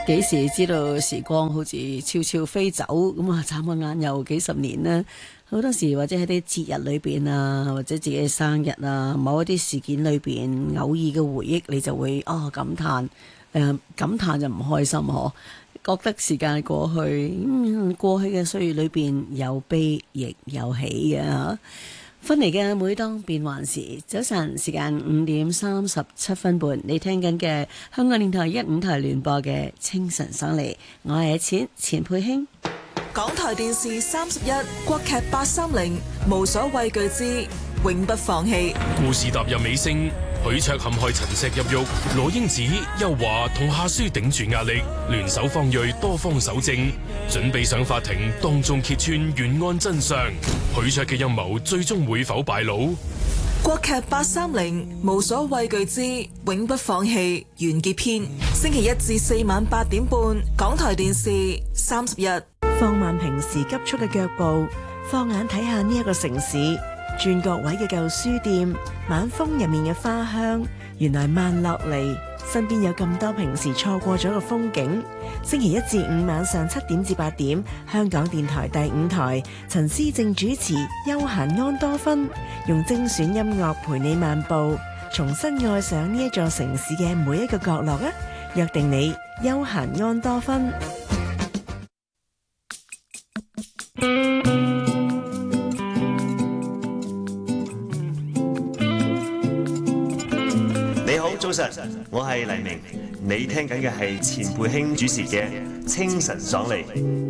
幾時知道時光好似悄悄飛走咁啊？眨個眼又幾十年啦。好多時或者喺啲節日裏邊啊，或者自己嘅生日啊，某一啲事件裏邊偶爾嘅回憶，你就會感嘆，感嘆就唔開心嗬。覺得時間過去，過去嘅歲月裏邊有悲亦有喜嘅吓。分離嘅每當變幻時，早晨時間5:37，你聽緊嘅香港電台105台聯播嘅清晨爽利，我係錢佩卿。 港台電視31國劇830，無所畏懼之永不放棄。 故事踏入尾聲，許卓陷害陳石入獄，羅英子、邱華同夏書頂住壓力，聯手方銳多方搜證，準備上法庭當眾揭穿懸案真相。許卓嘅陰謀最終會否敗露？ 國劇830，無所畏懼之永不放棄完結篇。星期1至4晚8點半，港台電視31。 放慢平時急速嘅腳步，放眼睇下呢一個城市，轉角位嘅舊書店，晚風入面嘅花香，原來慢落嚟，身邊有咁多平時錯過咗嘅風景。星期1至5晚上7點至8點，香港電台第5台，陳思正主持休閒安多芬，用精選音樂陪你漫步，重新愛上呢一座城市嘅每一個角落啊！約定你休閒安多芬。 你好，早晨，我係黎明，你聽緊嘅係錢佩卿主持嘅清晨爽利。